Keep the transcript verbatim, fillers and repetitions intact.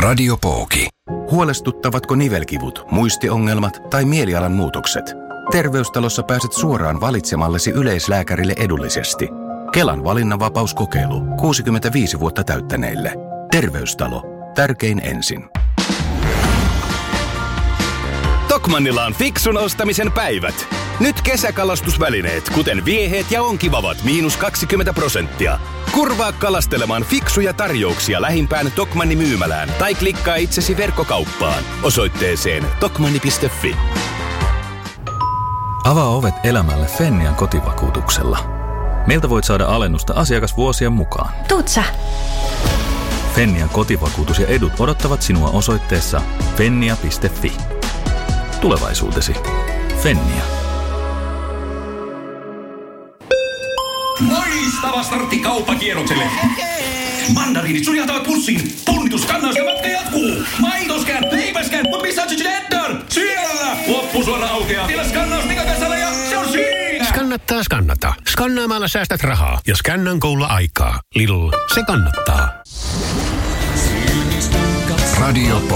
Radiopooki. Huolestuttavatko nivelkivut, muistiongelmat tai mielialan muutokset? Terveystalossa pääset suoraan valitsemallesi yleislääkärille edullisesti. Kelan valinnanvapauskokeilu kuusikymmentäviisi vuotta täyttäneille. Terveystalo. Tärkein ensin. Tokmannilla on fiksun ostamisen päivät. Nyt kesäkalastusvälineet, kuten vieheet ja onkivavat, miinus kaksikymmentä prosenttia. Kurvaa kalastelemaan fiksuja tarjouksia lähimpään Tokmanni myymälään tai klikkaa itsesi verkkokauppaan osoitteeseen tokmanni piste fi. Avaa ovet elämälle Fennian kotivakuutuksella. Meiltä voit saada alennusta asiakasvuosien mukaan. Tuut sä? Fennian kotivakuutus ja edut odottavat sinua osoitteessa fennia piste fi. Tulevaisuutesi. Fennia. Loistava startti kauppakierrokselle. Mandariinit suljahtavat pussiin. Punnitus, kannaus ja matka jatkuu. Maitoskään, leipäskään, mutta missä on Gigi Letter? Siellä! Loppusuora aukeaa. Vielä skannaus Nikakasalla ja se on siinä! Skannattaa skannata. Skannaamalla säästät rahaa ja skannan koululla aikaa. Lidl, se kannattaa. Radio